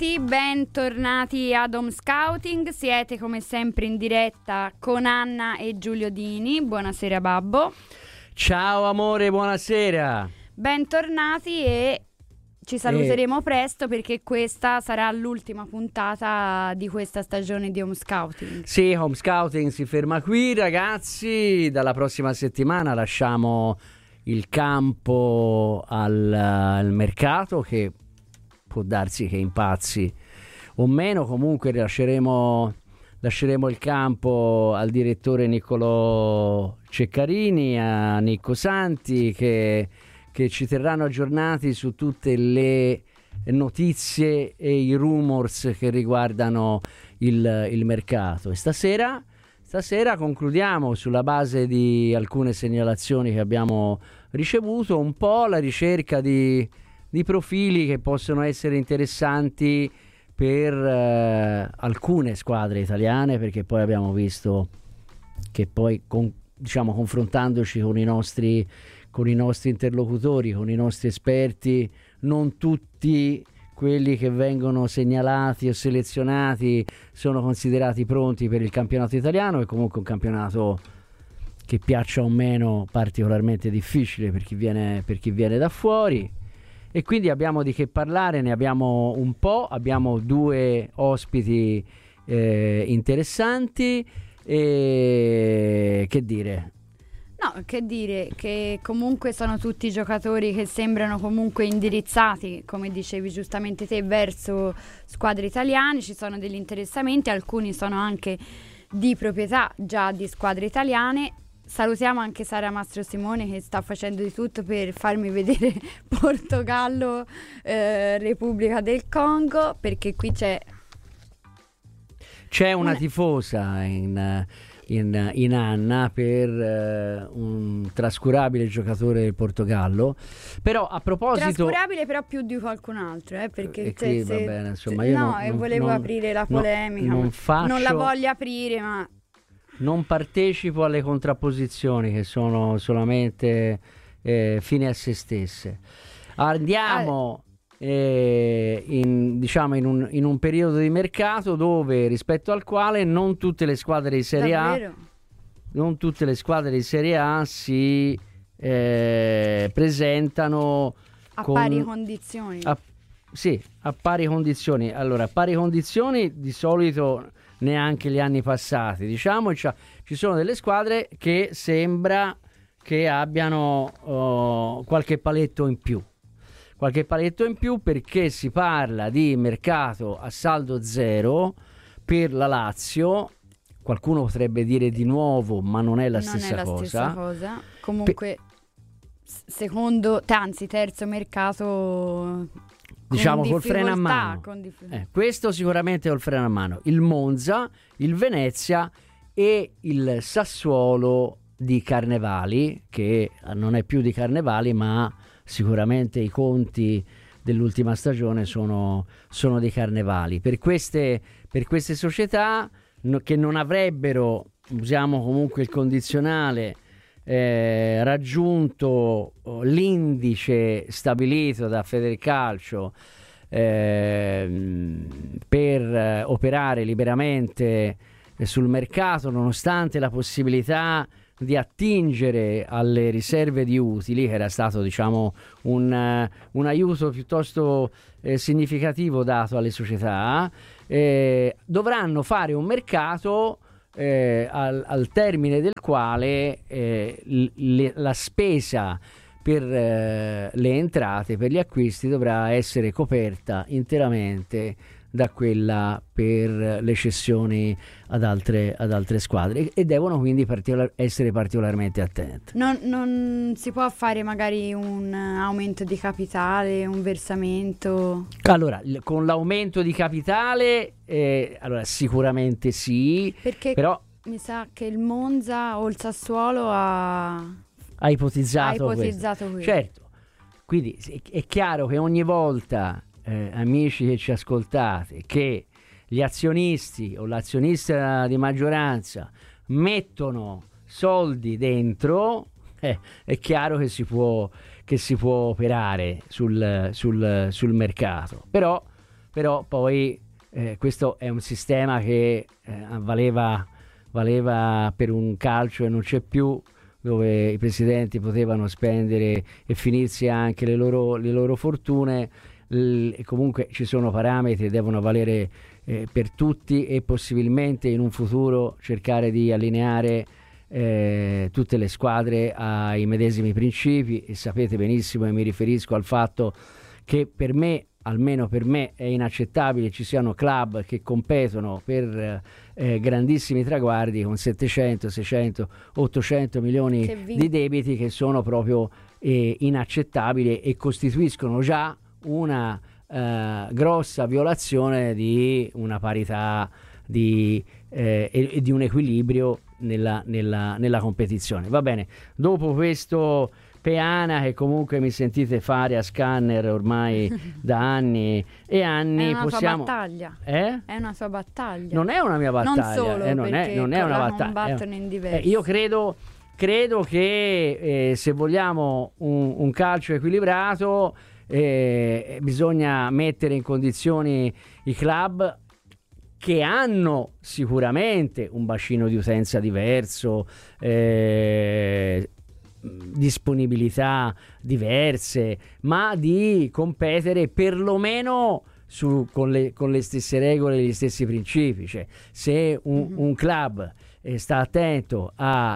tutti, bentornati ad Home Scouting. Siete come sempre in diretta con Anna e Giulio Dini. Buonasera Babbo. Ciao amore, buonasera. Bentornati e ci saluteremo presto perché questa sarà l'ultima puntata di questa stagione di Home Scouting. Sì, Home Scouting si ferma qui, ragazzi. Dalla prossima settimana lasciamo il campo al mercato, che può darsi che impazzi o meno. Comunque lasceremo il campo al direttore Niccolò Ceccarini, a Nicco Santi, che ci terranno aggiornati su tutte le notizie e i rumors che riguardano il mercato. E stasera concludiamo, sulla base di alcune segnalazioni che abbiamo ricevuto, un po' la ricerca di profili che possono essere interessanti per alcune squadre italiane, perché poi abbiamo visto che poi confrontandoci con i nostri interlocutori, con i nostri esperti, non tutti quelli che vengono segnalati o selezionati sono considerati pronti per il campionato italiano, che comunque è un campionato che, piaccia o meno, particolarmente difficile per chi viene da fuori. E quindi abbiamo di che parlare, ne abbiamo un po', abbiamo due ospiti interessanti e che dire? No, che dire, che comunque sono tutti giocatori che sembrano comunque indirizzati, come dicevi giustamente te, verso squadre italiane. Ci sono degli interessamenti, alcuni sono anche di proprietà già di squadre italiane. Salutiamo anche Sara Mastro Simone, che sta facendo di tutto per farmi vedere Portogallo, Repubblica del Congo, perché qui c'è una tifosa in Anna per un trascurabile giocatore del Portogallo. Però a proposito, trascurabile però più di qualcun altro, perché qui, va bene, insomma, io volevo aprire la polemica, non la voglio aprire, ma non partecipo alle contrapposizioni che sono solamente fine a se stesse. Andiamo in un periodo di mercato dove, rispetto al quale, non tutte le squadre di Serie A si presentano a pari condizioni. A pari condizioni. Allora, a pari condizioni di solito neanche gli anni passati, ci sono delle squadre che sembra che abbiano qualche paletto in più, perché si parla di mercato a saldo zero per la Lazio. Qualcuno potrebbe dire di nuovo, ma non è la stessa cosa. Comunque terzo mercato, col freno a mano. Questo sicuramente col freno a mano. Il Monza, il Venezia e il Sassuolo di Carnevali, che non è più di Carnevali, ma sicuramente i conti dell'ultima stagione sono dei Carnevali. Per queste società che non avrebbero, usiamo comunque il condizionale, raggiunto l'indice stabilito da Federcalcio per operare liberamente sul mercato, nonostante la possibilità di attingere alle riserve di utili, che era stato un aiuto piuttosto significativo dato alle società, dovranno fare un mercato al termine del quale la spesa per le entrate, per gli acquisti, dovrà essere coperta interamente da quella per le cessioni ad altre squadre, e devono quindi essere particolarmente attenti. Non si può fare magari un aumento di capitale, un versamento? Allora, con l'aumento di capitale sicuramente sì, perché però mi sa che il Monza o il Sassuolo ha ipotizzato questo. Certo, quindi è chiaro che ogni volta, amici che ci ascoltate, che gli azionisti o l'azionista di maggioranza mettono soldi dentro, è chiaro che si può operare sul mercato. Però però poi questo è un sistema che valeva per un calcio e non c'è più, dove i presidenti potevano spendere e finirsi anche le loro fortune. E comunque ci sono parametri che devono valere per tutti, e possibilmente in un futuro cercare di allineare tutte le squadre ai medesimi principi. E sapete benissimo, e mi riferisco al fatto che per me, almeno per me, è inaccettabile ci siano club che competono per grandissimi traguardi con 700, 600, 800 milioni di debiti, che sono proprio inaccettabili e costituiscono già una grossa violazione di una parità e di un equilibrio nella competizione. Va bene, dopo questo peana che comunque mi sentite fare a Scanner ormai da anni e anni, è una possiamo... sua battaglia. È una sua battaglia. Non è una mia battaglia. Non solo, non è una battaglia. Combattono in diversi. Io credo che se vogliamo un calcio equilibrato, bisogna mettere in condizioni i club che hanno sicuramente un bacino di utenza diverso, disponibilità diverse, ma di competere perlomeno con le stesse regole e gli stessi principi. Cioè, se un club sta attento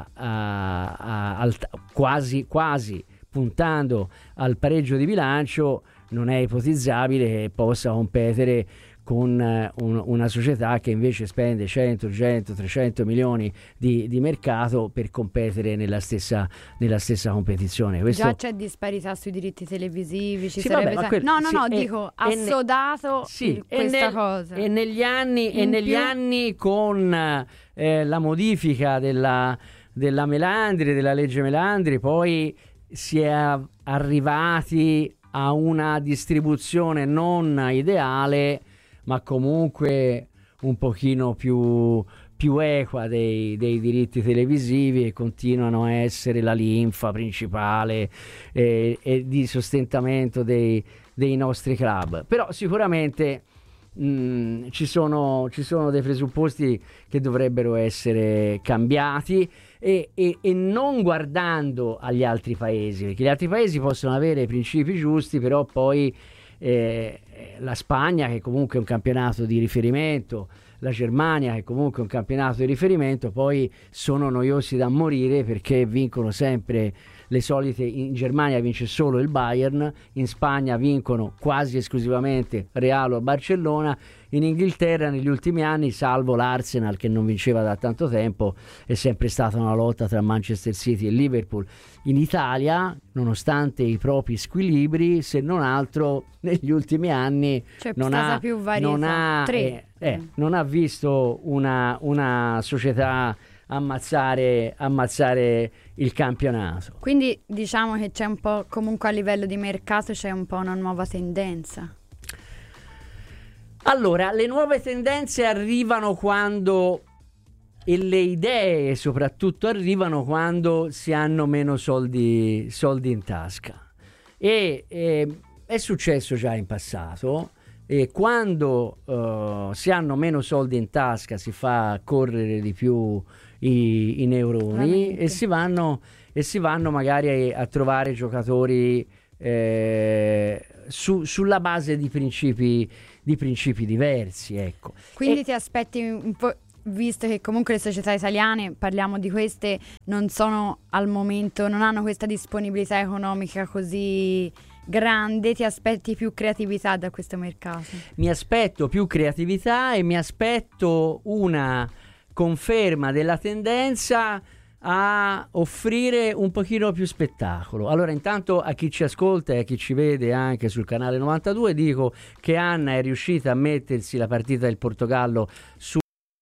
quasi puntando al pareggio di bilancio, non è ipotizzabile che possa competere con una società che invece spende 100, 300 milioni di mercato per competere nella stessa competizione. Già c'è disparità sui diritti televisivi, dico assodato questa cosa. E negli anni con la modifica della Melandri, della legge Melandri, poi si è arrivati a una distribuzione non ideale, ma comunque un pochino più equa dei diritti televisivi, e continuano a essere la linfa principale e di sostentamento dei nostri club. Però sicuramente ci sono dei presupposti che dovrebbero essere cambiati, e non guardando agli altri paesi, perché gli altri paesi possono avere i principi giusti, però poi la Spagna, che comunque è un campionato di riferimento, la Germania, che comunque è un campionato di riferimento, poi sono noiosi da morire, perché vincono sempre le solite. In Germania vince solo il Bayern, in Spagna vincono quasi esclusivamente Real o Barcellona, in Inghilterra negli ultimi anni, salvo l'Arsenal che non vinceva da tanto tempo, è sempre stata una lotta tra Manchester City e Liverpool. In Italia, nonostante i propri squilibri, se non altro negli ultimi anni non ha visto una società ammazzare il campionato. Quindi diciamo che c'è un po', comunque a livello di mercato c'è un po' una nuova tendenza. Allora, le nuove tendenze arrivano quando, e le idee soprattutto arrivano quando si hanno meno soldi in tasca, e è successo già in passato. E quando si hanno meno soldi in tasca si fa correre di più i neuroni, e si vanno magari a trovare giocatori sulla base di principi diversi, ecco. Quindi ti aspetti un po', visto che comunque le società italiane, parliamo di queste, non sono al momento, non hanno questa disponibilità economica così grande, ti aspetti più creatività da questo mercato? Mi aspetto più creatività, e mi aspetto una conferma della tendenza a offrire un pochino più spettacolo. Allora, intanto, a chi ci ascolta e a chi ci vede anche sul canale 92, dico che Anna è riuscita a mettersi la partita del Portogallo sul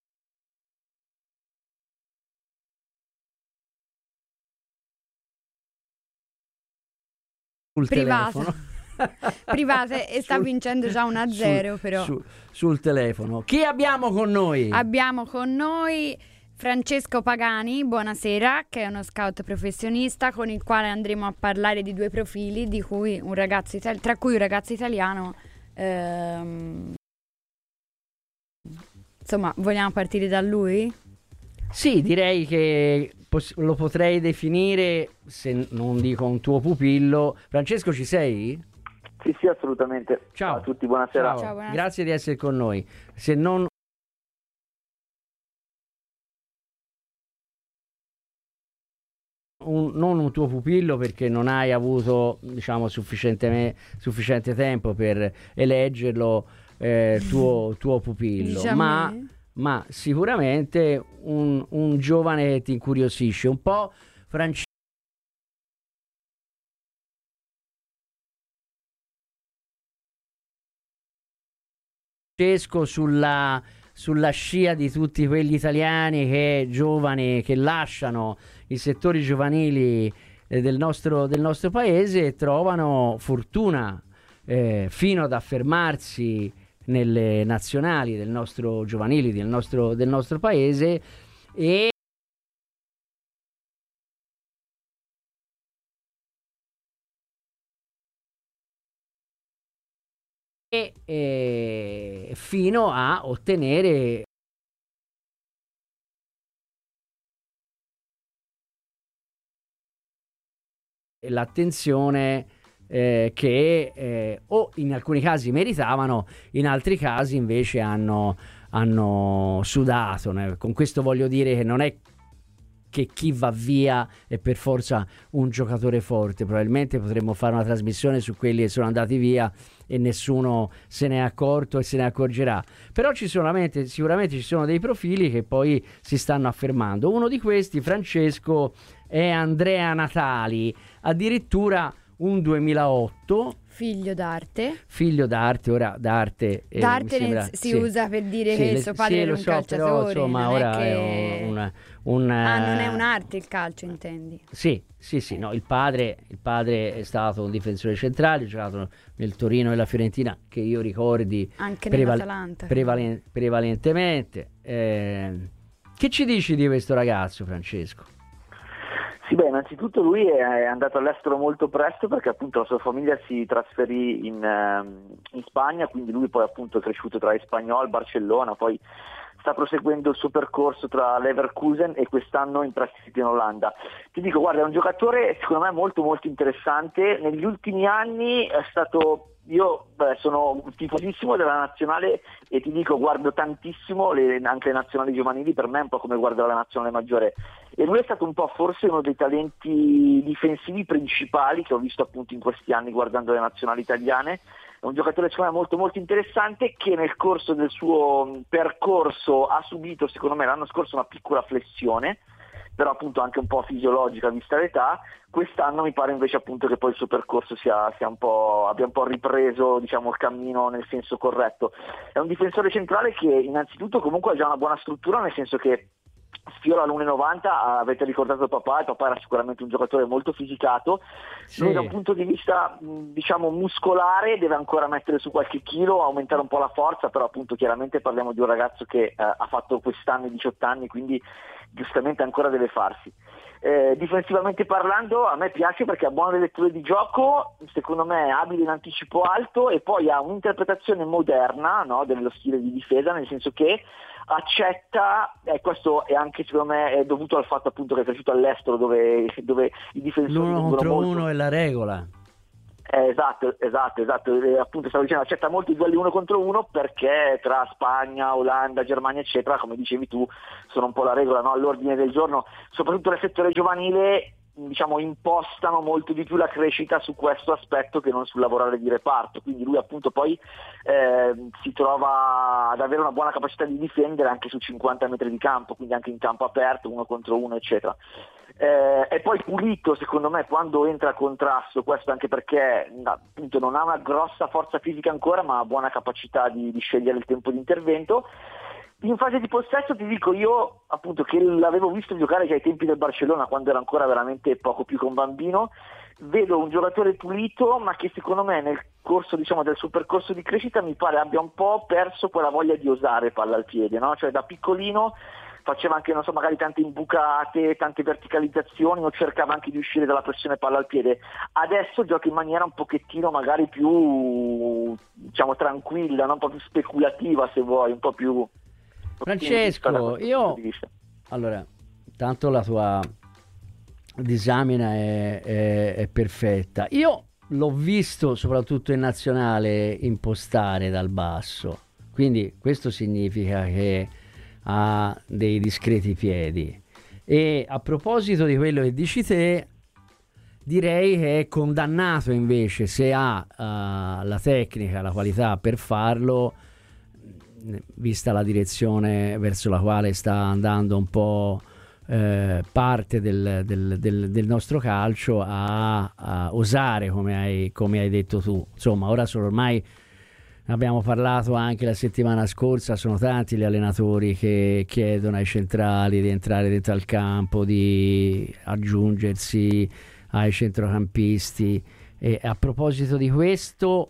telefono. Private, e sta vincendo già 1-0 però. Sul telefono. Chi abbiamo con noi? Abbiamo con noi Francesco Pagani, buonasera, che è uno scout professionista, con il quale andremo a parlare di due profili, tra cui un ragazzo italiano insomma, vogliamo partire da lui? Sì, direi che lo potrei definire, se non dico un tuo pupillo. Francesco, ci sei? Sì, sì, assolutamente. Ciao A tutti, buonasera. Ciao. Ciao, buonasera. Grazie di essere con noi. Se non non un tuo pupillo, perché non hai avuto, diciamo, sufficiente tempo per eleggerlo tuo pupillo, Dici a me? ma sicuramente un giovane che ti incuriosisce un po'. Francesco, sulla scia di tutti quegli italiani giovani che lasciano i settori giovanili del nostro paese e trovano fortuna fino ad affermarsi nelle nazionali del nostro giovanili del nostro paese, e fino a ottenere l'attenzione che o in alcuni casi meritavano, in altri casi invece hanno sudato. Con questo voglio dire che non è che chi va via è per forza un giocatore forte. Probabilmente potremmo fare una trasmissione su quelli che sono andati via e nessuno se ne è accorto e se ne accorgerà. Però sicuramente ci sono dei profili che poi si stanno affermando. Uno di questi, Francesco, è Andrea Natali, addirittura un 2008. Figlio d'arte. Ora d'arte D'arte mi sembra, si usa per dire che il suo padre era lo un so, calciatore. però, insomma, non ora è che... è un non è un'arte il calcio, intendi? Sì, no, il padre è stato un difensore centrale, ha giocato nel Torino e la Fiorentina, che io ricordi anche nell'Atalanta. prevalentemente. Che ci dici di questo ragazzo, Francesco? Sì, beh, innanzitutto lui è andato all'estero molto presto perché appunto la sua famiglia si trasferì in Spagna, quindi lui poi appunto è cresciuto tra Espanyol, Barcellona, poi sta proseguendo il suo percorso tra Leverkusen e quest'anno in prestito in Olanda. Ti dico, guarda, è un giocatore secondo me molto molto interessante. Negli ultimi anni è stato... Io sono tifosissimo della nazionale e ti dico, guardo tantissimo anche le nazionali giovanili, per me è un po' come guardare la nazionale maggiore, e lui è stato un po' forse uno dei talenti difensivi principali che ho visto appunto in questi anni guardando le nazionali italiane. È un giocatore secondo me molto molto interessante, che nel corso del suo percorso ha subito secondo me l'anno scorso una piccola flessione, però appunto anche un po' fisiologica vista l'età. Quest'anno mi pare invece appunto che poi il suo percorso abbia un po' ripreso, diciamo, il cammino nel senso corretto. È un difensore centrale che innanzitutto comunque ha già una buona struttura, nel senso che sfiora l'1,90, avete ricordato il papà era sicuramente un giocatore molto fisicato. Sì. Lui da un punto di vista diciamo muscolare deve ancora mettere su qualche chilo, aumentare un po' la forza, però appunto chiaramente parliamo di un ragazzo che ha fatto quest'anno i 18 anni, quindi giustamente ancora deve farsi. Difensivamente parlando a me piace perché ha buone letture di gioco, secondo me è abile in anticipo alto e poi ha un'interpretazione moderna, no, dello stile di difesa, nel senso che accetta, e questo è anche secondo me è dovuto al fatto appunto che è cresciuto all'estero dove i difensori l'uno contro molto... uno è la regola. Esatto, appunto stavo dicendo, accetta molto i duelli 1 contro 1 perché tra Spagna, Olanda, Germania eccetera, come dicevi tu, sono un po' la regola, no? All'ordine del giorno, soprattutto nel settore giovanile, diciamo impostano molto di più la crescita su questo aspetto che non sul lavorare di reparto, quindi lui appunto poi si trova ad avere una buona capacità di difendere anche su 50 metri di campo, quindi anche in campo aperto, 1 contro 1 eccetera. E poi pulito secondo me quando entra a contrasto, questo anche perché appunto non ha una grossa forza fisica ancora, ma ha buona capacità di scegliere il tempo di intervento. In fase di possesso ti dico, io appunto che l'avevo visto giocare già ai tempi del Barcellona quando era ancora veramente poco più che un bambino, vedo un giocatore pulito ma che secondo me nel corso diciamo del suo percorso di crescita mi pare abbia un po' perso quella voglia di osare palla al piede, no? Cioè da piccolino faceva anche, non so, magari tante imbucate, tante verticalizzazioni, o cercava anche di uscire dalla pressione palla al piede. Adesso gioca in maniera un pochettino magari più, diciamo, tranquilla, no? Un po' più speculativa se vuoi, un po' più... Francesco, io allora, tanto la tua disamina è perfetta. Io l'ho visto soprattutto in nazionale impostare dal basso, quindi questo significa che ha dei discreti piedi. E a proposito di quello che dici te, direi che è condannato invece, se ha la tecnica, la qualità per farlo, vista la direzione verso la quale sta andando un po' parte del nostro calcio, a osare, come hai detto tu. Insomma, ora ormai abbiamo parlato anche la settimana scorsa, sono tanti gli allenatori che chiedono ai centrali di entrare dentro al campo, di aggiungersi ai centrocampisti, e a proposito di questo,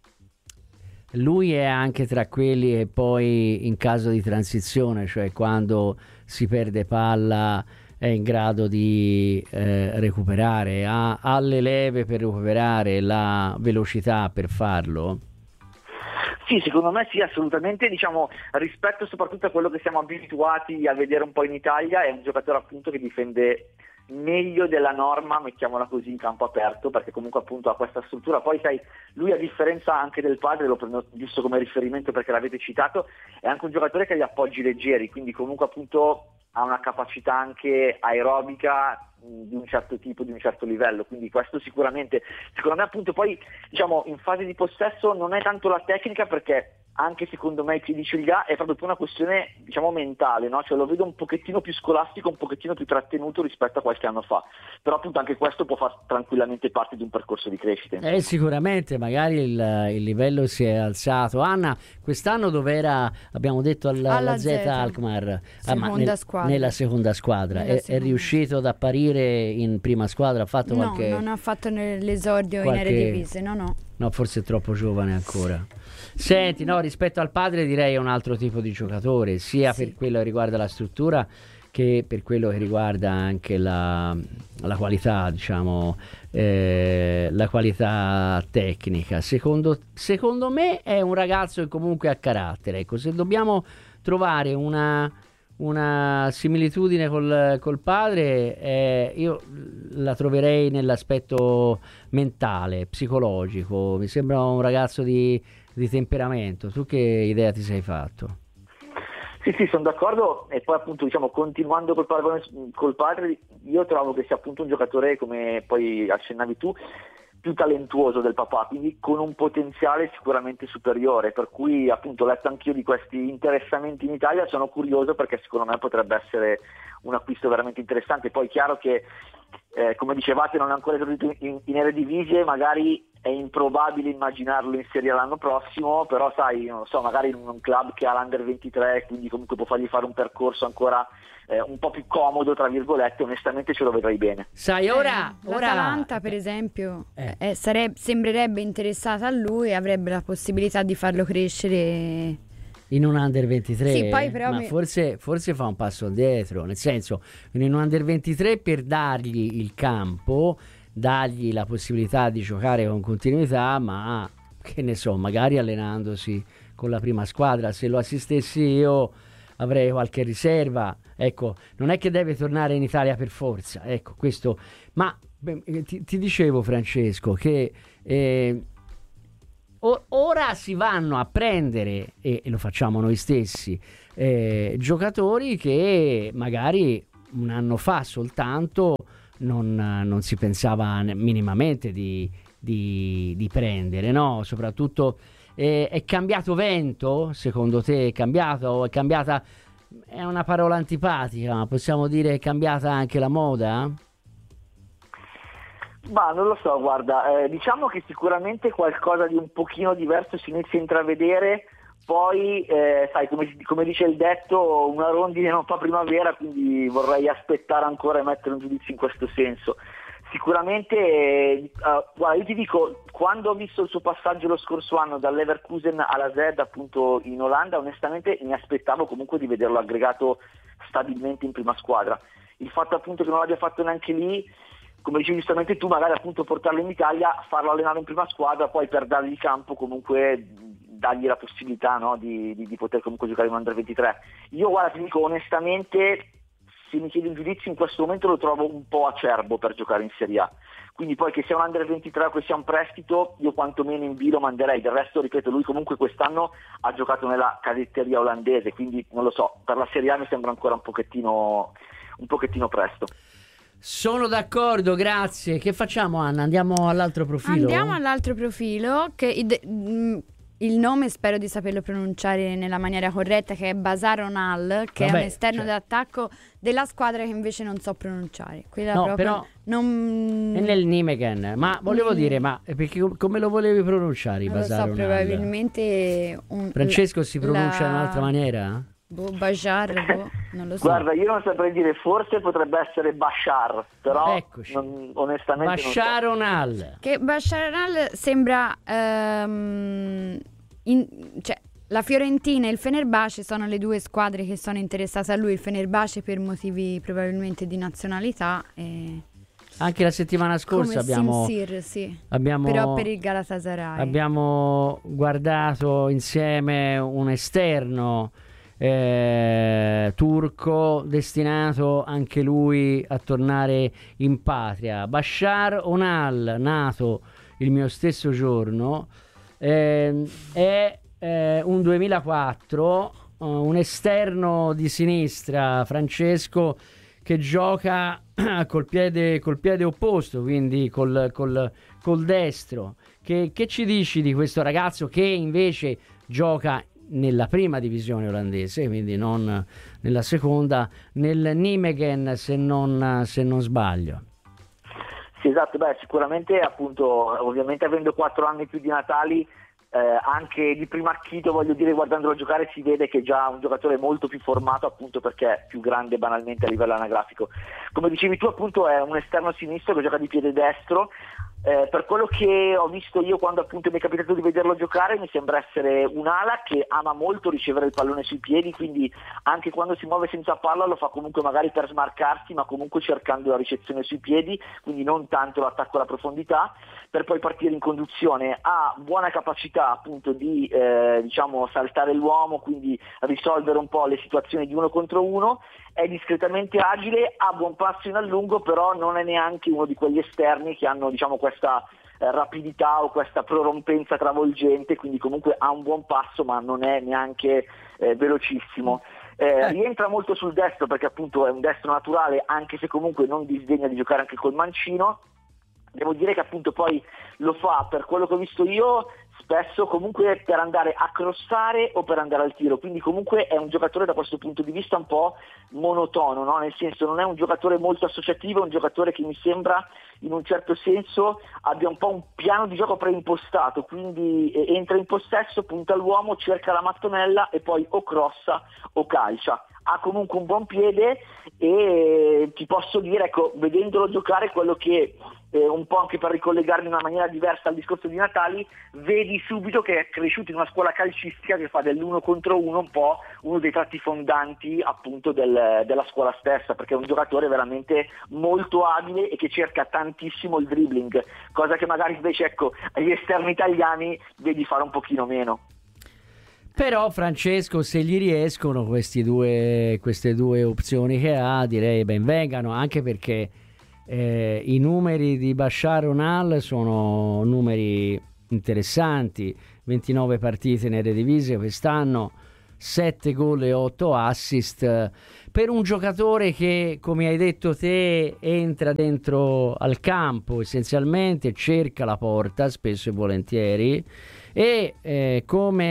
lui è anche tra quelli che poi in caso di transizione, cioè quando si perde palla, è in grado di recuperare, ha le leve per recuperare, la velocità per farlo? Sì, secondo me sì, assolutamente, diciamo, rispetto soprattutto a quello che siamo abituati a vedere un po' in Italia, è un giocatore appunto che difende meglio della norma, mettiamola così, in campo aperto, perché comunque appunto ha questa struttura. Poi sai, lui, a differenza anche del padre, lo prendo giusto come riferimento perché l'avete citato, è anche un giocatore che ha gli appoggi leggeri, quindi comunque appunto ha una capacità anche aerobica di un certo tipo, di un certo livello, quindi questo sicuramente. Secondo me appunto poi, diciamo, in fase di possesso non è tanto la tecnica, perché anche secondo me chi dice il ga è proprio una questione, diciamo, mentale, no? Cioè lo vedo un pochettino più scolastico, un pochettino più trattenuto rispetto a qualche anno fa, però appunto anche questo può far tranquillamente parte di un percorso di crescita. Sicuramente, magari il livello si è alzato. Anna, quest'anno dov'era, abbiamo detto, alla Z Alkmaar, nella seconda squadra, è riuscito ad apparire in prima squadra? Ha fatto qualche... non ha fatto l'esordio in Eredivisie, no, forse è troppo giovane ancora. Senti, no, rispetto al padre direi è un altro tipo di giocatore, sia per quello che riguarda la struttura che per quello che riguarda anche la qualità, diciamo, la qualità tecnica. Secondo me è un ragazzo che comunque ha carattere. Ecco, se dobbiamo trovare una similitudine col padre, io la troverei nell'aspetto mentale, psicologico. Mi sembra un ragazzo di temperamento. Tu che idea ti sei fatto? Sì, sono d'accordo, e poi appunto, diciamo, continuando col padre, io trovo che sia appunto un giocatore, come poi accennavi tu, più talentuoso del papà, quindi con un potenziale sicuramente superiore, per cui appunto ho letto anch'io di questi interessamenti in Italia, sono curioso perché secondo me potrebbe essere un acquisto veramente interessante. Poi è chiaro che come dicevate non è ancora esordito in Eredivisie, magari è improbabile immaginarlo in Serie A l'anno prossimo, però sai, non so, magari in un club che ha l'Under 23, quindi comunque può fargli fare un percorso ancora un po' più comodo, tra virgolette, onestamente ce lo vedrei bene. Sai, ora l'Atalanta per esempio sembrerebbe interessata a lui e avrebbe la possibilità di farlo crescere in un Under 23. Sì, poi però ma forse fa un passo indietro, nel senso, in un Under 23, per dargli il campo, dargli la possibilità di giocare con continuità, ma che ne so, magari allenandosi con la prima squadra. Se lo assistessi io avrei qualche riserva, ecco, non è che deve tornare in Italia per forza, ecco, questo. Ma ti dicevo, Francesco, che ora si vanno a prendere, e lo facciamo noi stessi, giocatori che magari un anno fa soltanto non si pensava minimamente di prendere, no? Soprattutto è cambiato vento, secondo te? È cambiata, è una parola antipatica, ma possiamo dire è cambiata anche la moda? Ma non lo so, guarda, diciamo che sicuramente qualcosa di un pochino diverso si inizia a intravedere. Poi sai, come dice il detto, una rondine non fa primavera, quindi vorrei aspettare ancora e mettere un giudizio in questo senso. Sicuramente, guarda, io ti dico, quando ho visto il suo passaggio lo scorso anno dall'Leverkusen alla Z appunto in Olanda, onestamente mi aspettavo comunque di vederlo aggregato stabilmente in prima squadra. Il fatto appunto che non l'abbia fatto neanche lì, come dicevi giustamente tu, magari appunto portarlo in Italia, farlo allenare in prima squadra, poi per dargli campo comunque dargli la possibilità, no, di poter comunque giocare in Under 23. Io guarda, ti dico onestamente, se mi chiedi un giudizio in questo momento lo trovo un po' acerbo per giocare in Serie A, quindi poi che sia un Under 23 o che sia un prestito, io quantomeno in B lo manderei. Del resto, ripeto, lui comunque quest'anno ha giocato nella cadetteria olandese, quindi non lo so, per la Serie A mi sembra ancora un pochettino presto. Sono d'accordo, grazie. Che facciamo, Anna? Andiamo all'altro profilo? Andiamo all'altro profilo, che il nome spero di saperlo pronunciare nella maniera corretta, che è Basar Onal, che è un esterno d'attacco della squadra che invece non so pronunciare. Quella no, proprio però non... è nel Nijmegen. Ma volevo dire, ma perché come lo volevi pronunciare, non lo Basar so, Onal? probabilmente Francesco si pronuncia in un'altra maniera? Bajar, non lo so. Guarda, io non saprei dire, forse potrebbe essere Bashar, però onestamente Bashar non so. Onal. Che Bashar Onal sembra cioè, la Fiorentina e il Fenerbahce sono le due squadre che sono interessate a lui. Il Fenerbahce per motivi probabilmente di nazionalità e... Anche la settimana scorsa abbiamo però per il Galatasaray abbiamo guardato insieme un esterno turco destinato anche lui a tornare in patria. Bashar Onal, nato il mio stesso giorno, è un 2004, un esterno di sinistra, Francesco, che gioca col piede opposto, quindi col destro. Che ci dici di questo ragazzo che invece gioca nella prima divisione olandese, quindi non nella seconda, nel Nijmegen, se non sbaglio? Sì, esatto, sicuramente, appunto, ovviamente avendo 4 anni più di Natali, anche di primo acchito, voglio dire, guardandolo giocare si vede che è già un giocatore molto più formato, appunto perché è più grande banalmente a livello anagrafico. Come dicevi tu, appunto, è un esterno sinistro che gioca di piede destro. Per quello che ho visto io quando appunto mi è capitato di vederlo giocare, mi sembra essere un'ala che ama molto ricevere il pallone sui piedi, quindi anche quando si muove senza palla lo fa comunque magari per smarcarsi, ma comunque cercando la ricezione sui piedi, quindi non tanto l'attacco alla profondità, per poi partire in conduzione. Ha buona capacità appunto di saltare l'uomo, quindi risolvere un po' le situazioni di uno contro uno. È discretamente agile, ha buon passo in allungo, però non è neanche uno di quegli esterni che hanno questa rapidità o questa prorompenza travolgente, quindi comunque ha un buon passo ma non è neanche velocissimo. Rientra molto sul destro perché appunto è un destro naturale, anche se comunque non disdegna di giocare anche col mancino. Devo dire che appunto poi lo fa, per quello che ho visto io, spesso comunque per andare a crossare o per andare al tiro, quindi comunque è un giocatore da questo punto di vista un po' monotono, no? Nel senso non è un giocatore molto associativo, è un giocatore che mi sembra in un certo senso abbia un po' un piano di gioco preimpostato, quindi entra in possesso, punta all'uomo, cerca la mattonella e poi o crossa o calcia. Ha comunque un buon piede e ti posso dire, ecco, vedendolo giocare, quello che un po' anche per ricollegarmi in una maniera diversa al discorso di Natali, vedi subito che è cresciuto in una scuola calcistica che fa dell'1 contro 1 un po' uno dei tratti fondanti appunto della scuola stessa, perché è un giocatore veramente molto abile e che cerca tantissimo il dribbling, cosa che magari invece, ecco, agli esterni italiani vedi fare un pochino meno. Però Francesco, se gli riescono queste due opzioni che ha, direi ben vengano, anche perché i numeri di Bashar Onal sono numeri interessanti, 29 partite in Eredivisie quest'anno, 7 gol e 8 assist, per un giocatore che, come hai detto te, entra dentro al campo essenzialmente, cerca la porta spesso e volentieri e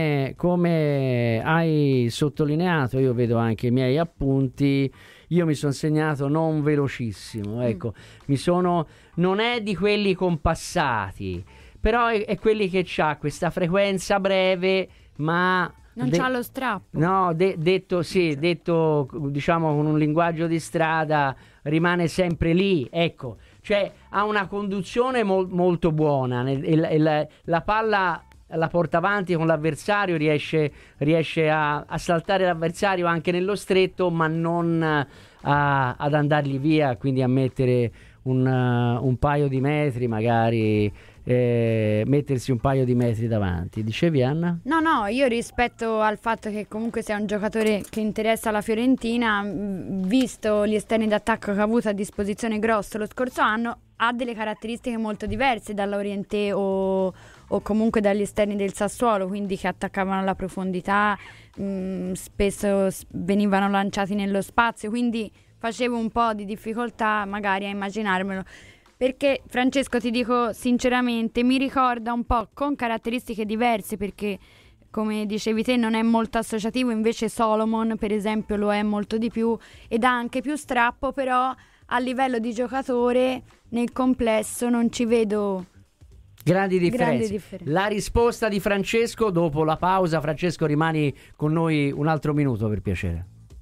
come hai sottolineato, io vedo anche i miei appunti, io mi sono segnato non velocissimo, ecco, non è di quelli compassati, però è quelli che c'ha questa frequenza breve, ma non c'ha lo strappo. No, detto diciamo con un linguaggio di strada, rimane sempre lì, ecco, cioè ha una conduzione molto buona, la palla la porta avanti con l'avversario, riesce a saltare l'avversario anche nello stretto, ma non ad andargli via, quindi a mettere un paio di metri magari mettersi un paio di metri davanti. Dicevi, Anna? No, io rispetto al fatto che comunque sia un giocatore che interessa la Fiorentina, visto gli esterni d'attacco che ha avuto a disposizione Grosso lo scorso anno, ha delle caratteristiche molto diverse dall'Orienté o comunque dagli esterni del Sassuolo, quindi che attaccavano alla profondità, spesso venivano lanciati nello spazio, quindi facevo un po' di difficoltà magari a immaginarmelo, perché Francesco, ti dico sinceramente, mi ricorda un po' con caratteristiche diverse, perché come dicevi te non è molto associativo, invece Solomon per esempio lo è molto di più ed ha anche più strappo, però a livello di giocatore nel complesso non ci vedo grandi differenze. La risposta di Francesco dopo la pausa. Francesco, rimani con noi un altro minuto per piacere.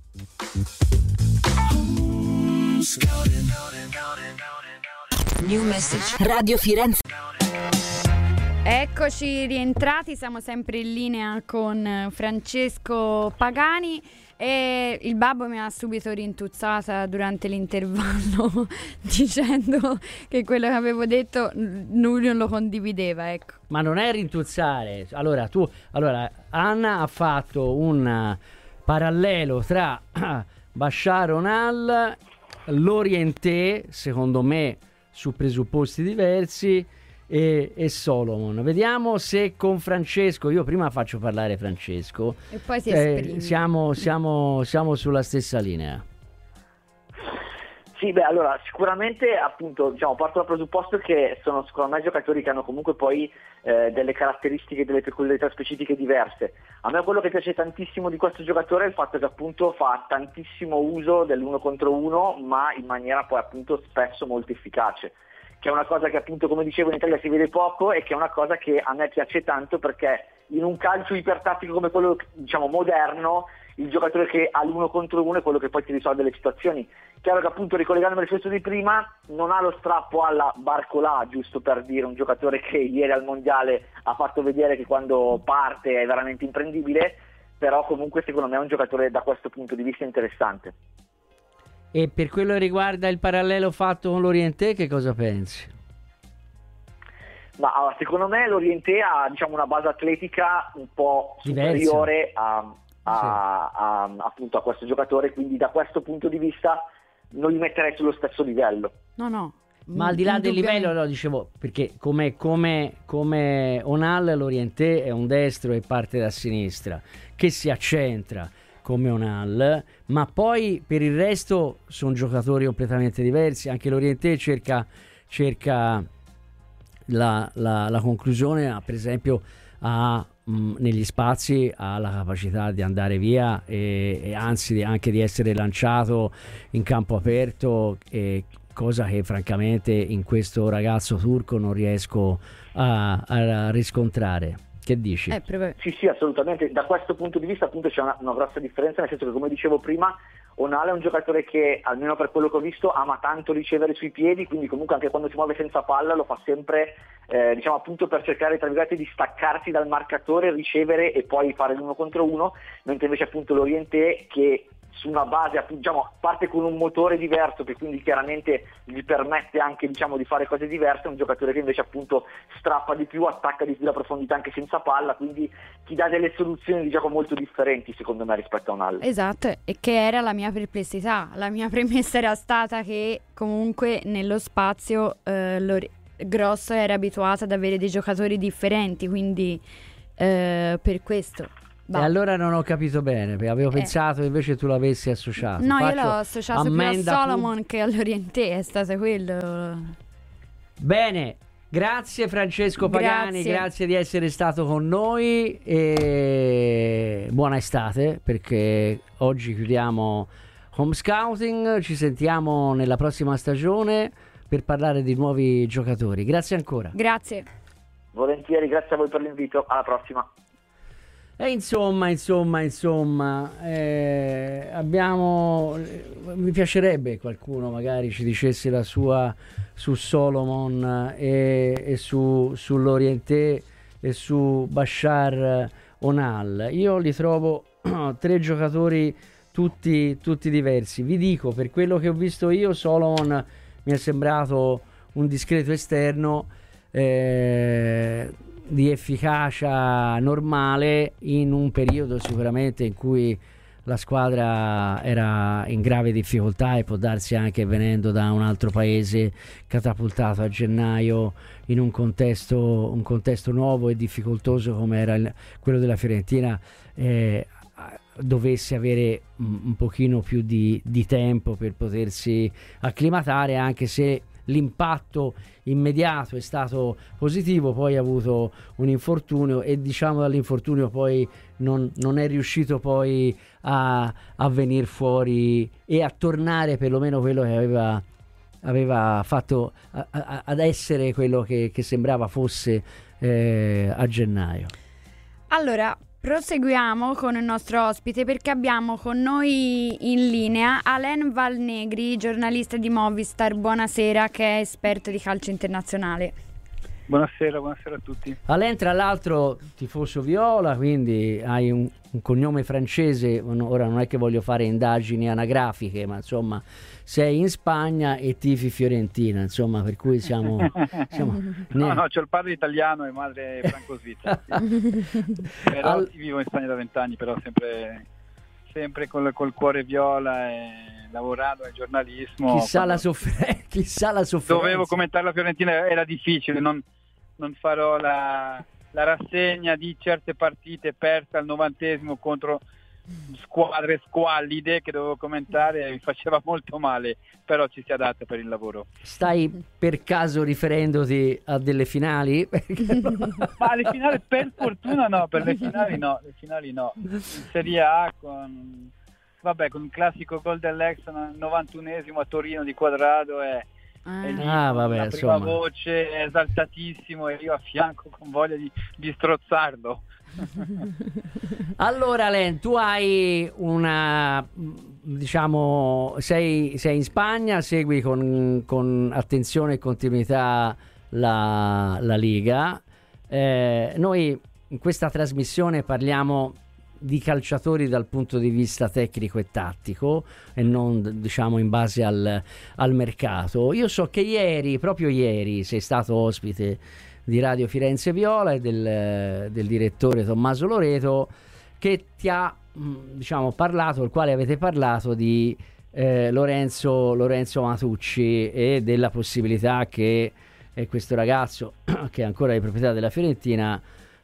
New Message Radio Firenze. Eccoci rientrati, siamo sempre in linea con Francesco Pagani e il babbo mi ha subito rintuzzata durante l'intervallo dicendo che quello che avevo detto lui non lo condivideva, ecco. Ma non è rintuzzare. Allora Anna ha fatto un parallelo tra Bashar Onal, l'Orienté, secondo me su presupposti diversi, e Solomon. Vediamo se con Francesco, io prima faccio parlare Francesco e poi si esprime. Siamo sulla stessa linea. Sì, allora sicuramente appunto parto dal presupposto che sono secondo me giocatori che hanno comunque poi delle caratteristiche, delle peculiarità specifiche diverse. A me quello che piace tantissimo di questo giocatore è il fatto che appunto fa tantissimo uso dell'uno contro uno, ma in maniera poi appunto spesso molto efficace, che è una cosa che appunto, come dicevo, in Italia si vede poco e che è una cosa che a me piace tanto, perché in un calcio ipertattico come quello moderno, il giocatore che ha l'uno contro uno è quello che poi ti risolve le situazioni. Chiaro che appunto, ricollegandomi al discorso di prima, non ha lo strappo alla Barcolà, giusto per dire, un giocatore che ieri al mondiale ha fatto vedere che quando parte è veramente imprendibile, però comunque secondo me è un giocatore da questo punto di vista interessante. E per quello che riguarda il parallelo fatto con l'Orienté, che cosa pensi? Ma secondo me l'Orienté ha una base atletica un po' superiore appunto a questo giocatore, quindi da questo punto di vista non li metterei sullo stesso livello. No. Ma al di là del livello, no, dicevo, perché come Onal, l'Orienté è un destro e parte da sinistra, che si accentra come Onal, ma poi per il resto sono giocatori completamente diversi. Anche l'Orienté cerca la conclusione, per esempio negli spazi ha la capacità di andare via e anzi anche di essere lanciato in campo aperto, cosa che francamente in questo ragazzo turco non riesco a riscontrare. Che dici? Sì, assolutamente. Da questo punto di vista appunto c'è una grossa differenza, nel senso che, come dicevo prima, Onal è un giocatore che, almeno per quello che ho visto, ama tanto ricevere sui piedi, quindi comunque anche quando si muove senza palla lo fa sempre appunto per cercare, tra virgolette, di staccarsi dal marcatore, ricevere e poi fare l'uno contro uno, mentre invece appunto l'Orienté, che su una base parte con un motore diverso, che quindi chiaramente gli permette anche di fare cose diverse, è un giocatore che invece appunto strappa di più, attacca di più la profondità anche senza palla, quindi ti dà delle soluzioni di gioco molto differenti secondo me rispetto a Onal. Esatto, e che era la mia perplessità. La mia premessa era stata che comunque nello spazio Grosso era abituato ad avere dei giocatori differenti, quindi per questo. E allora non ho capito bene, perché avevo pensato invece tu l'avessi associato. No, io l'ho associato più a Solomon che all'Orienté, è stato quello. Bene, grazie Francesco Pagani, grazie di essere stato con noi e buona estate, perché oggi chiudiamo Home Scouting, ci sentiamo nella prossima stagione per parlare di nuovi giocatori. Grazie ancora. Grazie. Volentieri, grazie a voi per l'invito, alla prossima. E insomma, mi piacerebbe qualcuno magari ci dicesse la sua su Solomon e sull'Orienté e su Bashar Onal. Io li trovo tre giocatori tutti diversi. Vi dico, per quello che ho visto io, Solomon mi è sembrato un discreto esterno, di efficacia normale in un periodo sicuramente in cui la squadra era in grave difficoltà, e può darsi anche venendo da un altro paese, catapultato a gennaio in un contesto nuovo e difficoltoso come era quello della Fiorentina, dovesse avere un pochino più di tempo per potersi acclimatare, anche se l'impatto immediato è stato positivo. Poi ha avuto un infortunio e dall'infortunio poi non è riuscito poi a venire fuori e a tornare perlomeno quello che aveva fatto ad essere quello che sembrava fosse a gennaio. Allora, proseguiamo con il nostro ospite, perché abbiamo con noi in linea Alain Valnegri, giornalista di Movistar. Buonasera, che è esperto di calcio internazionale. Buonasera a tutti. Alain, tra l'altro tifoso viola, quindi hai un cognome francese. Ora non è che voglio fare indagini anagrafiche, ma insomma sei in Spagna e tifi Fiorentina, insomma, per cui siamo no, c'ho il padre italiano e madre franco-svizzera, però vivo in Spagna da 20 anni, però sempre col cuore viola e lavorando nel giornalismo. Chissà la sofferenza. Dovevo commentare la Fiorentina, era difficile, non farò la rassegna di certe partite perse al 90° contro squadre squallide che dovevo commentare, mi faceva molto male, però ci si adatta per il lavoro. Stai per caso riferendoti a delle finali? Ma le finali per fortuna no, per le finali no. In Serie A con un classico gol dell'Ex al 91° a Torino di Quadrado la prima voce, è esaltatissimo e io a fianco con voglia di strozzarlo. Allora Len, tu hai sei in Spagna, segui con attenzione e continuità la Liga. Noi in questa trasmissione parliamo di calciatori dal punto di vista tecnico e tattico e non in base al mercato. Io so che proprio ieri sei stato ospite di Radio Firenze Viola e del direttore Tommaso Loreto, che ti ha parlato, il quale avete parlato di Lorenzo Matucci e della possibilità che questo ragazzo che è ancora di proprietà della Fiorentina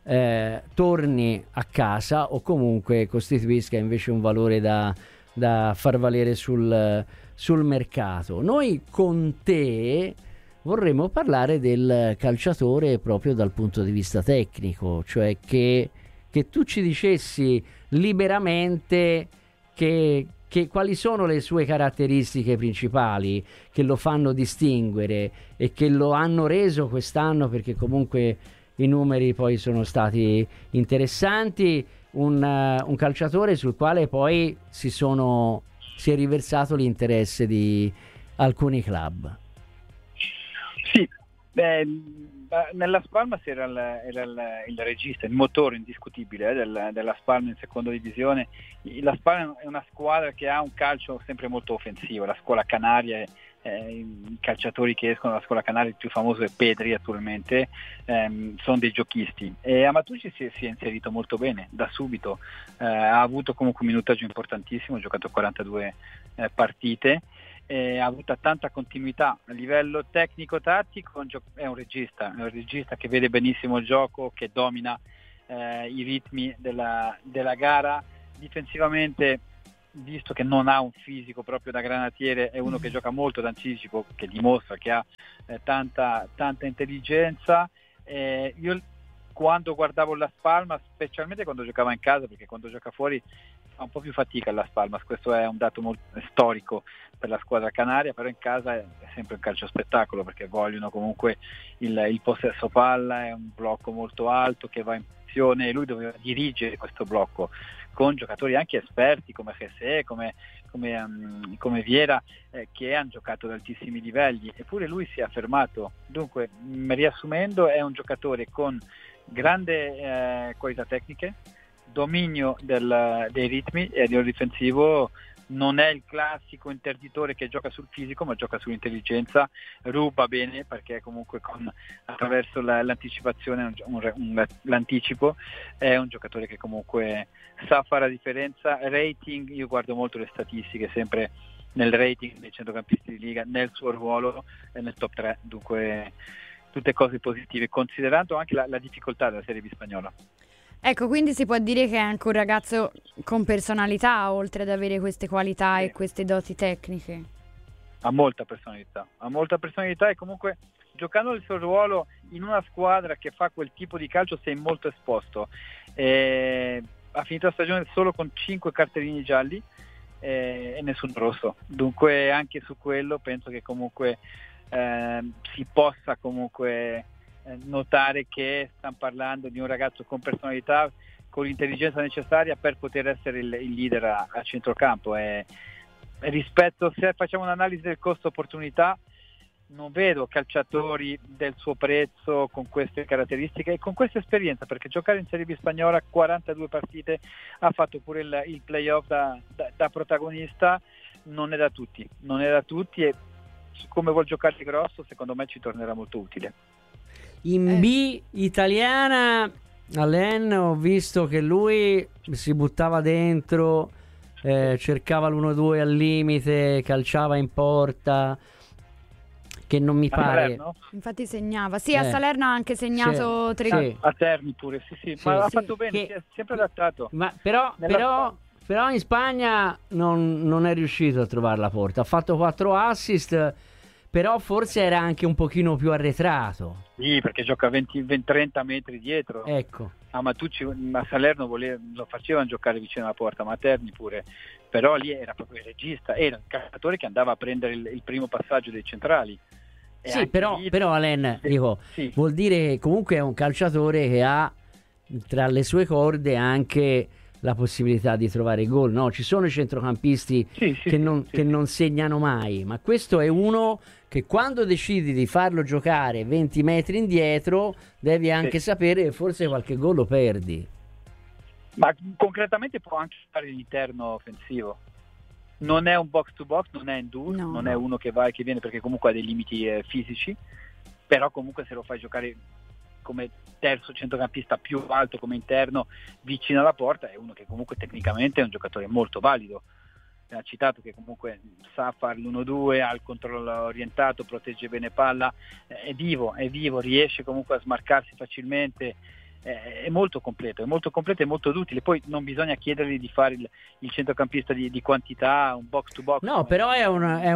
torni a casa o comunque costituisca invece un valore da far valere sul mercato. Noi con te vorremmo parlare del calciatore proprio dal punto di vista tecnico, cioè che tu ci dicessi liberamente che quali sono le sue caratteristiche principali che lo fanno distinguere e che lo hanno reso quest'anno, perché comunque i numeri poi sono stati interessanti, un calciatore sul quale poi si è riversato l'interesse di alcuni club. Sì, nella Spalma era il regista, il motore indiscutibile della Spalma in seconda divisione. La Spalma è una squadra che ha un calcio sempre molto offensivo, la scuola canaria, i calciatori che escono dalla scuola canaria, il più famoso è Pedri attualmente, sono dei giochisti, e Amatucci si è inserito molto bene da subito, ha avuto comunque un minutaggio importantissimo, ha giocato 42 partite, ha avuto tanta continuità a livello tecnico-tattico, è un regista che vede benissimo il gioco, che domina i ritmi della gara. Difensivamente, visto che non ha un fisico proprio da granatiere, è uno che gioca molto d'anticipo, che dimostra che ha tanta intelligenza. Io quando guardavo la Spalma, specialmente quando giocava in casa, perché quando gioca fuori fa un po' più fatica la Spalma, questo è un dato molto storico per la squadra canaria, però in casa è sempre un calcio spettacolo, perché vogliono comunque il possesso palla, è un blocco molto alto che va in posizione, e lui doveva dirigere questo blocco con giocatori anche esperti come Jesse, come Viera, che hanno giocato ad altissimi livelli, eppure lui si è affermato. Dunque, riassumendo, è un giocatore con grande qualità tecniche, dominio dei ritmi e a livello difensivo non è il classico interditore che gioca sul fisico, ma gioca sull'intelligenza, ruba bene perché comunque attraverso l'anticipazione, l'anticipo, è un giocatore che comunque sa fare la differenza. Rating, io guardo molto le statistiche, sempre nel rating dei centrocampisti di Liga, nel suo ruolo è nel top 3, dunque tutte cose positive, considerando anche la difficoltà della Serie B spagnola. Ecco, quindi si può dire che è anche un ragazzo con personalità, oltre ad avere queste qualità e queste doti tecniche. Ha molta personalità e comunque giocando il suo ruolo in una squadra che fa quel tipo di calcio sei molto esposto. Ha finito la stagione solo con 5 cartellini gialli e nessun rosso, dunque anche su quello penso che comunque si possa comunque notare che stiamo parlando di un ragazzo con personalità, con l'intelligenza necessaria per poter essere il leader a centrocampo. Rispetto, se facciamo un'analisi del costo opportunità, non vedo calciatori del suo prezzo con queste caratteristiche e con questa esperienza, perché giocare in Serie B spagnola 42 partite, ha fatto pure il playoff da protagonista, non è da tutti e come vuol giocare grosso secondo me ci tornerà molto utile. In B italiana, Alain, ho visto che lui si buttava dentro, cercava l'1-2 al limite, calciava in porta, che non mi pare. Salerno? Infatti segnava. Sì, a Salerno ha anche segnato 3 gol. A Terni pure, sì. Ma ha fatto bene, si è sempre adattato. Ma però in Spagna non è riuscito a trovare la porta. Ha fatto 4 assist, però forse era anche un pochino più arretrato. Sì, perché gioca 20-30 metri dietro. Ecco. A Matucci, a Salerno lo facevano giocare vicino alla porta, ma a Terni pure. Però lì era proprio il regista, era il calciatore che andava a prendere il primo passaggio dei centrali. Sì, però Alain, dico, vuol dire che comunque è un calciatore che ha tra le sue corde anche la possibilità di trovare gol, no? Ci sono i centrocampisti che non segnano mai, ma questo è uno che quando decidi di farlo giocare 20 metri indietro devi anche sapere che forse qualche gol lo perdi. Ma concretamente può anche fare l'interno offensivo. Non è un box to box, non è Endur, non è uno che va e che viene, perché comunque ha dei limiti fisici, però comunque se lo fai giocare come terzo centrocampista più alto come interno vicino alla porta, è uno che comunque tecnicamente è un giocatore molto valido. Ha citato che comunque sa fare l'1-2, ha il controllo orientato, protegge bene palla, è vivo, riesce comunque a smarcarsi facilmente, è molto completo e molto utile. Poi non bisogna chiedergli di fare il centrocampista di quantità, un box to box. No, però è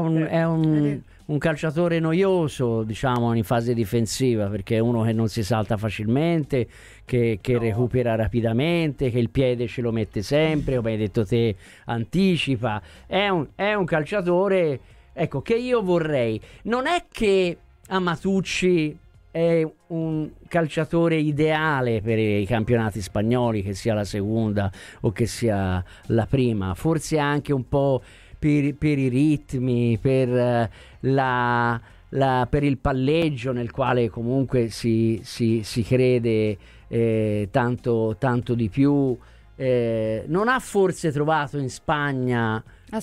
un calciatore noioso, diciamo, in fase difensiva, perché è uno che non si salta facilmente, che recupera rapidamente, che il piede ce lo mette sempre, come hai detto te, anticipa. È un calciatore, ecco, che io vorrei. Non è che Amatucci è un calciatore ideale per i campionati spagnoli, che sia la seconda o che sia la prima, forse anche un po' per i ritmi, per per il palleggio nel quale comunque si crede tanto di più. Non ha forse trovato in Spagna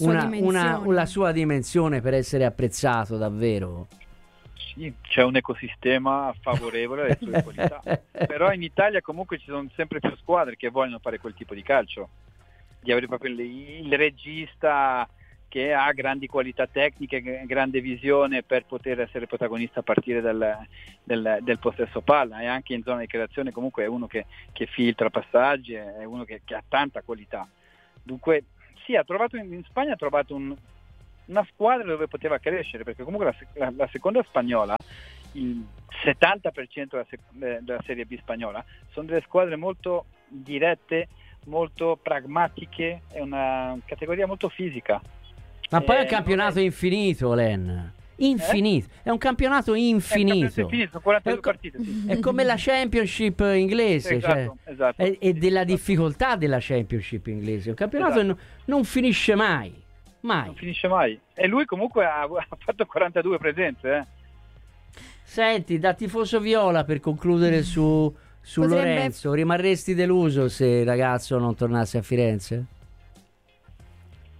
la sua dimensione per essere apprezzato davvero. Sì, c'è un ecosistema favorevole alle sue qualità, però in Italia comunque ci sono sempre più squadre che vogliono fare quel tipo di calcio, di avere proprio il regista che ha grandi qualità tecniche, grande visione per poter essere protagonista a partire del possesso palla, e anche in zona di creazione comunque è uno che filtra passaggi, è uno che ha tanta qualità. Dunque sì, in Spagna ha trovato una squadra dove poteva crescere, perché comunque la seconda spagnola, il 70% della Serie B spagnola sono delle squadre molto dirette, molto pragmatiche, è una categoria molto fisica. Ma poi è un campionato infinito, Len. Infinito, è un campionato infinito. È infinito, 42 partite. Sì. È come la Championship inglese, esatto. E della difficoltà della Championship inglese. Un campionato non finisce mai. Non finisce mai. E lui comunque ha fatto 42 presenze. Senti, da tifoso viola, per concludere su Lorenzo, rimarresti deluso se il ragazzo non tornasse a Firenze?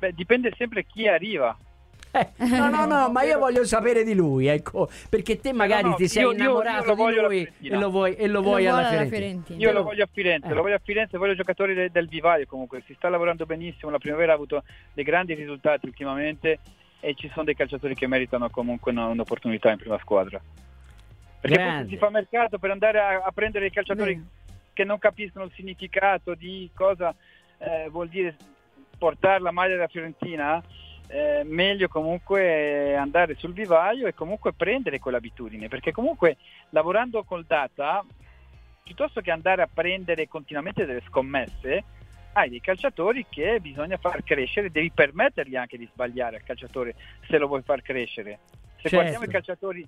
dipende sempre chi arriva. No, ma io voglio sapere di lui, ecco, perché te magari ti sei innamorato di lui e lo vuoi alla Fiorentina. Io lo voglio a Firenze, voglio giocatori del vivaio. Comunque si sta lavorando benissimo, la Primavera ha avuto dei grandi risultati ultimamente e ci sono dei calciatori che meritano comunque un'opportunità in prima squadra, perché poi si fa mercato per andare a prendere i calciatori che non capiscono il significato di cosa vuol dire portare la maglia della Fiorentina. Meglio comunque andare sul vivaio e comunque prendere quell'abitudine, perché comunque lavorando col data, piuttosto che andare a prendere continuamente delle scommesse, hai dei calciatori che bisogna far crescere, devi permettergli anche di sbagliare al calciatore se lo vuoi far crescere. Se guardiamo i calciatori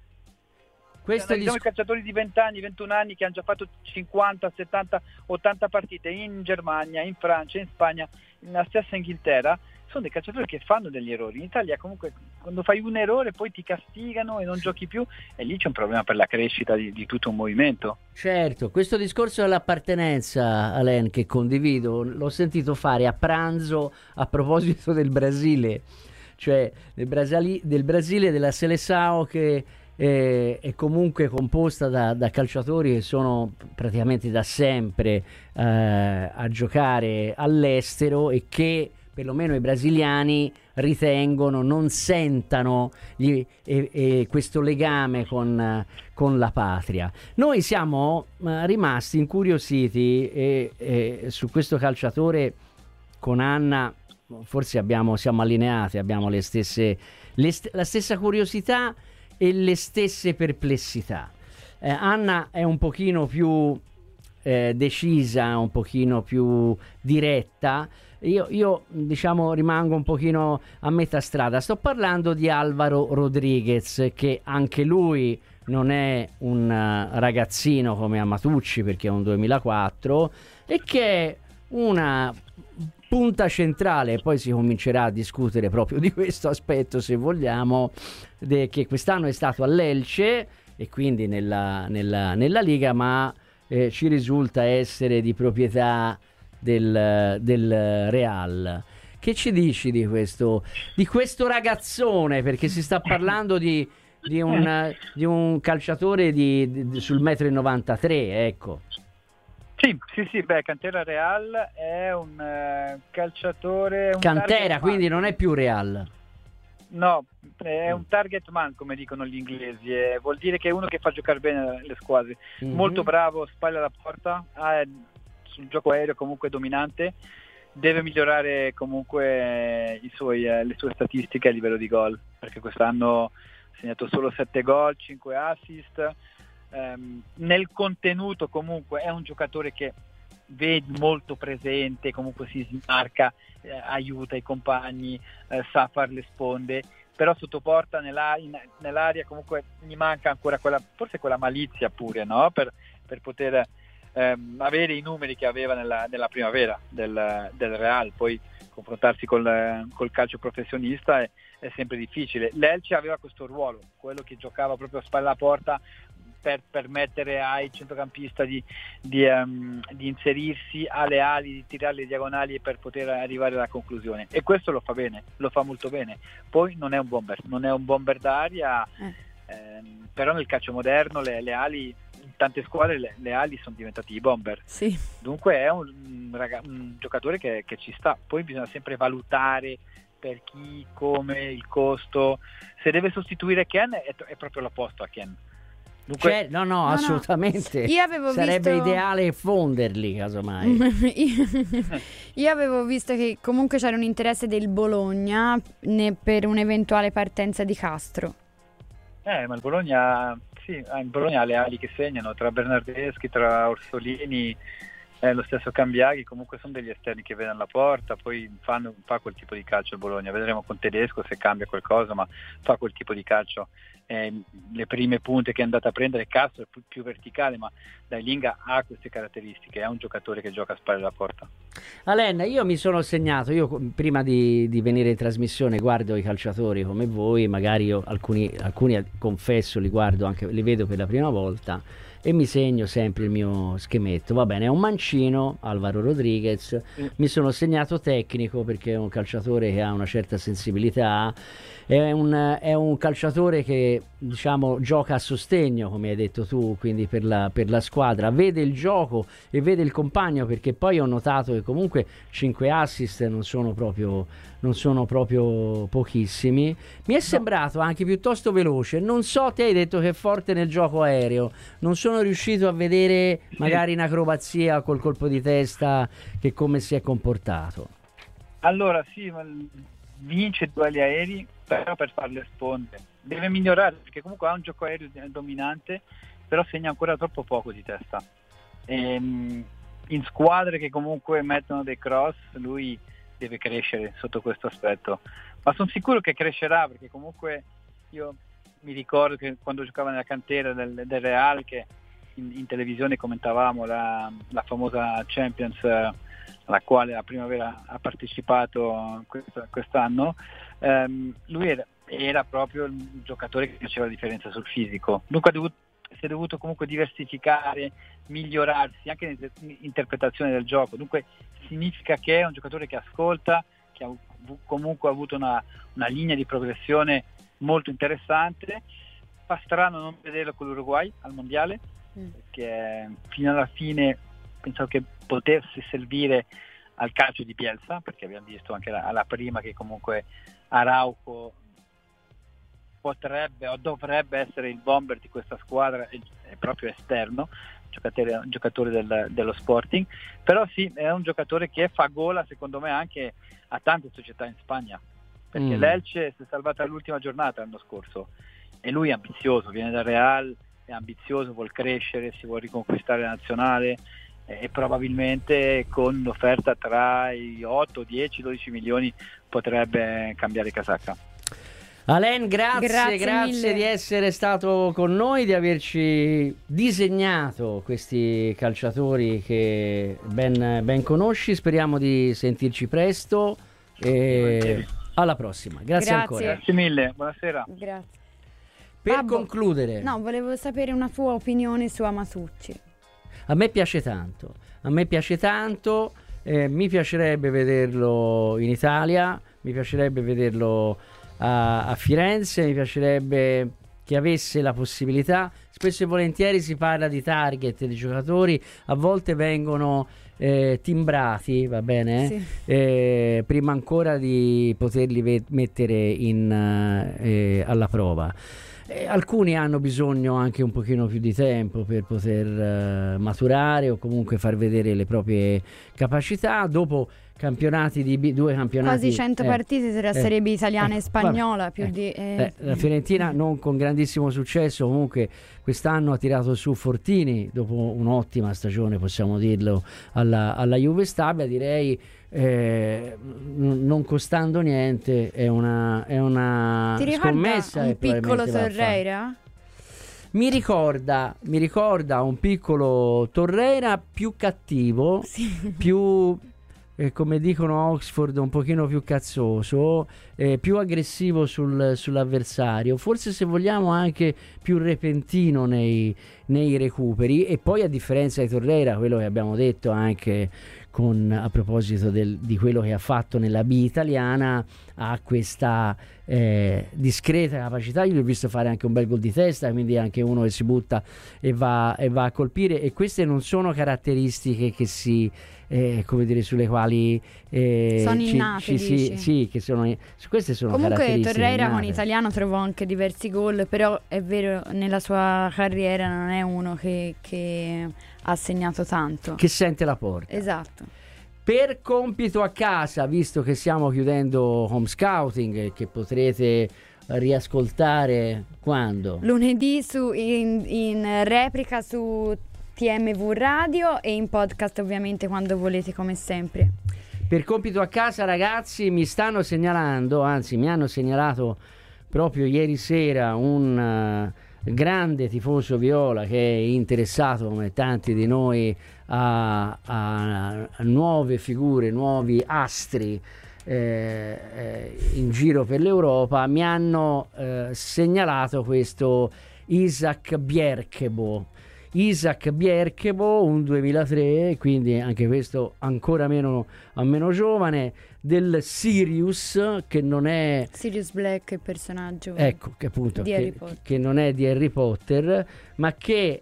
i calciatori di 20 anni, 21 anni che hanno già fatto 50, 70, 80 partite in Germania, in Francia, in Spagna, nella stessa Inghilterra, sono dei calciatori che fanno degli errori. In Italia comunque quando fai un errore poi ti castigano e non giochi più, e lì c'è un problema per la crescita di tutto un movimento. Certo, questo discorso dell'appartenenza, Alain, che condivido, l'ho sentito fare a pranzo a proposito del Brasile, cioè del Brasile, della Seleção, che è comunque composta da calciatori che sono praticamente da sempre a giocare all'estero e che perlomeno i brasiliani ritengono non sentano questo legame con la patria. Noi siamo rimasti incuriositi su questo calciatore con Anna, forse siamo allineati, abbiamo la stessa curiosità e le stesse perplessità. Anna è un pochino più decisa, un pochino più diretta. Io diciamo rimango un pochino a metà strada. Sto parlando di Álvaro Rodríguez, che anche lui non è un ragazzino come Amatucci, perché è un 2004, e che è una punta centrale. Poi si comincerà a discutere proprio di questo aspetto, se vogliamo, che quest'anno è stato all'Elche e quindi nella Liga, ma ci risulta essere di proprietà del Real. Che ci dici di questo ragazzone? Perché si sta parlando di un calciatore sul 1,93 m, ecco. Sì, Cantera Real è un calciatore... Cantera, quindi non è più Real. No, è un target man, come dicono gli inglesi, vuol dire che è uno che fa giocare bene le squadre. Molto bravo, spalla alla porta, sul gioco aereo comunque dominante, deve migliorare comunque le sue statistiche a livello di gol, perché quest'anno ha segnato solo 7 gol, 5 assist. Nel contenuto comunque è un giocatore che vedi molto presente, comunque si smarca, aiuta i compagni, sa fare le sponde, però sotto porta nell'aria comunque gli manca ancora forse quella malizia pure, no? Per poter avere i numeri che aveva nella primavera del Real. Poi confrontarsi col calcio professionista è sempre difficile. L'Elche aveva questo ruolo, quello che giocava proprio a spalla a porta, per permettere ai centrocampista di inserirsi alle ali, di tirare le diagonali e per poter arrivare alla conclusione, e questo lo fa bene, lo fa molto bene. Poi non è un bomber d'aria, però nel calcio moderno le ali, in tante squadre le ali sono diventate i bomber, sì. Dunque è un giocatore che ci sta. Poi bisogna sempre valutare per chi, come, il costo. Se deve sostituire Ken è proprio l'opposto a Ken. Dunque, no, assolutamente. Io avevo sarebbe ideale fonderli, casomai. Io avevo visto che comunque c'era un interesse del Bologna per un'eventuale partenza di Castro. Ma il Bologna ha le ali che segnano, tra Bernardeschi, tra Orsolini, lo stesso Cambiaghi, comunque sono degli esterni che vedono la porta. Poi fa quel tipo di calcio il Bologna. Vedremo con Tedesco se cambia qualcosa, ma fa quel tipo di calcio. Le prime punte che è andata a prendere Castro è più verticale, ma Dailinga ha queste caratteristiche, è un giocatore che gioca a spalle alla porta. Alain, io mi sono segnato, prima di venire in trasmissione guardo i calciatori come voi, magari io alcuni confesso li guardo, anche li vedo per la prima volta, e mi segno sempre il mio schemetto. Va bene, è un mancino, Alvaro Rodriguez, mi sono segnato tecnico perché è un calciatore che ha una certa sensibilità, è un calciatore che, diciamo, gioca a sostegno, come hai detto tu, quindi per la squadra, vede il gioco e vede il compagno, perché poi ho notato che comunque 5 assist non sono proprio pochissimi. Mi è sembrato anche piuttosto veloce. Non so, te hai detto che è forte nel gioco aereo, non sono riuscito a vedere magari in acrobazia col colpo di testa che come si è comportato. Allora sì, vince duelli aerei, però per farle sponde deve migliorare, perché comunque ha un gioco aereo dominante, però segna ancora troppo poco di testa. In squadre che comunque mettono dei cross lui deve crescere sotto questo aspetto, ma sono sicuro che crescerà, perché comunque io mi ricordo che quando giocava nella cantera del Real, che in televisione commentavamo la famosa Champions, alla quale la Primavera ha partecipato quest'anno, lui era proprio il giocatore che faceva la differenza sul fisico. Dunque si è dovuto comunque diversificare, migliorarsi anche nell'interpretazione del gioco. Dunque significa che è un giocatore che ascolta, che ha comunque avuto una linea di progressione molto interessante. Fa strano non vederlo con l'Uruguay al mondiale, perché fino alla fine penso che potesse servire al calcio di Bielsa, perché abbiamo visto anche alla prima che comunque Araujo potrebbe o dovrebbe essere il bomber di questa squadra, è proprio esterno, giocatore dello Sporting, però sì, è un giocatore che fa gola secondo me anche a tante società in Spagna, perché l'Elche si è salvata all'ultima giornata l'anno scorso e lui è ambizioso, viene dal Real, è ambizioso, vuol crescere, si vuole riconquistare la nazionale, e probabilmente con l'offerta tra i 8, 10, 12 milioni potrebbe cambiare casacca. Alain, grazie di essere stato con noi, di averci disegnato questi calciatori che ben conosci. Speriamo di sentirci presto e alla prossima. Grazie ancora. Grazie mille, buonasera. Grazie. Per concludere, no, volevo sapere una tua opinione su Amatucci. A me piace tanto, mi piacerebbe vederlo in Italia, mi piacerebbe vederlo a Firenze, mi piacerebbe che avesse la possibilità. Spesso e volentieri si parla di target di giocatori, a volte vengono timbrati, va bene? Sì. Prima ancora di poterli mettere alla prova. Alcuni hanno bisogno anche un pochino più di tempo per poter maturare o comunque far vedere le proprie capacità. Dopo campionati due campionati, quasi 100 partite tra Serie B italiana e spagnola, la Fiorentina non con grandissimo successo, comunque quest'anno ha tirato su fortini dopo un'ottima stagione, possiamo dirlo, alla Juve Stabia, direi. Non costando niente, è una Ti scommessa. Un piccolo Torreira? Mi ricorda un piccolo Torreira più cattivo, sì. Più come dicono a Oxford, un pochino più cazzoso, più aggressivo sull'avversario, forse, se vogliamo, anche più repentino nei recuperi. E poi, a differenza di Torreira, quello che abbiamo detto anche a proposito di quello che ha fatto nella B italiana, ha questa discreta capacità. Io l'ho visto fare anche un bel gol di testa, quindi anche uno che si butta e va a colpire, e queste non sono caratteristiche che come dire, sulle quali sono innate, sì, che sono, queste sono comunque caratteristiche Torreira innate. Con italiano trovò anche diversi gol, però è vero, nella sua carriera non è uno che ha segnato tanto, che sente la porta. Esatto. Per compito a casa, visto che stiamo chiudendo Home Scouting, che potrete riascoltare quando? Lunedì in replica su TMV Radio e in podcast ovviamente quando volete, come sempre. Per compito a casa, ragazzi, mi stanno segnalando, anzi mi hanno segnalato proprio ieri sera un grande tifoso viola che è interessato, come tanti di noi, a nuove figure, nuovi astri in giro per l'Europa. Mi hanno segnalato questo Isaac Bjerkebo. Isaac Bierkebo, un 2003, quindi anche questo ancora meno giovane, del Sirius, che non è Sirius Black, il personaggio, ecco, che appunto di Harry Potter, che non è di Harry Potter, ma che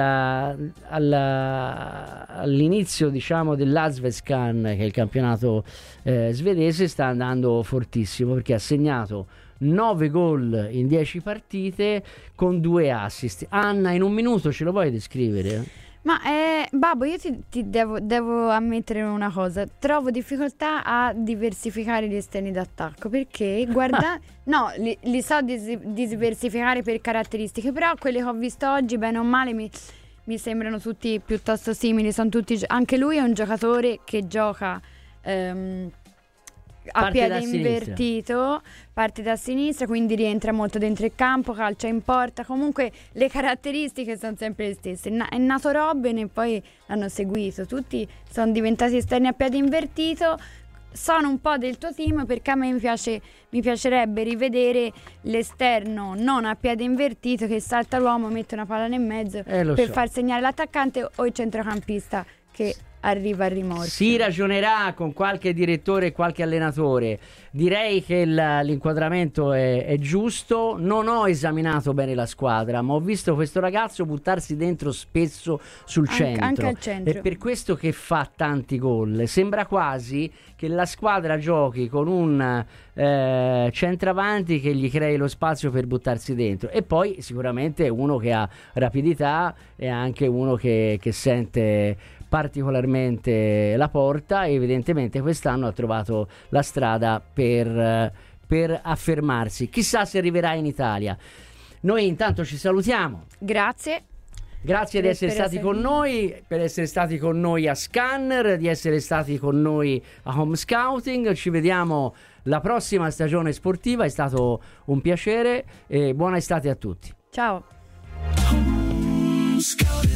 all'inizio, diciamo, dell'Allsvenskan, che è il campionato svedese, sta andando fortissimo, perché ha segnato 9 gol in 10 partite con 2 assist. Anna, in un minuto ce lo puoi descrivere? Ma Babbo, io ti devo ammettere una cosa: trovo difficoltà a diversificare gli esterni d'attacco, perché guarda, no, li so diversificare per caratteristiche, però quelli che ho visto oggi, bene o male, mi sembrano tutti piuttosto simili. Sono tutti, anche lui è un giocatore che gioca a piede invertito, parte da sinistra, quindi rientra molto dentro il campo, calcia in porta. Comunque le caratteristiche sono sempre le stesse. È nato Robben e poi l'hanno seguito, tutti sono diventati esterni a piede invertito. Sono un po' del tuo team, perché a me mi piacerebbe rivedere l'esterno non a piede invertito, che salta l'uomo, mette una palla nel mezzo per far segnare l'attaccante, o il centrocampista che arriva al rimorchio. Si ragionerà con qualche direttore e qualche allenatore. Direi che l'inquadramento è giusto. Non ho esaminato bene la squadra, ma ho visto questo ragazzo buttarsi dentro spesso sul centro. Anche al centro. È per questo che fa tanti gol. Sembra quasi che la squadra giochi con un centravanti che gli crei lo spazio per buttarsi dentro. E poi sicuramente è uno che ha rapidità, e anche uno che sente particolarmente la porta, e evidentemente quest'anno ha trovato la strada per affermarsi. Chissà se arriverà in Italia. Noi intanto ci salutiamo. Grazie di essere stati con noi, per essere stati con noi a Scanner, di essere stati con noi a Home Scouting. Ci vediamo la prossima stagione sportiva, è stato un piacere e buona estate a tutti. Ciao.